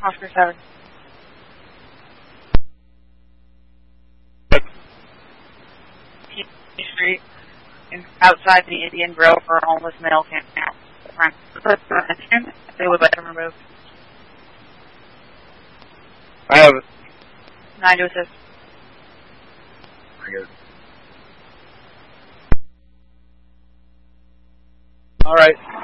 Oscar 7. Street, outside the Indian Grove for a homeless male camp. They would like them removed. I have it. 9 to assist. I get it. All right.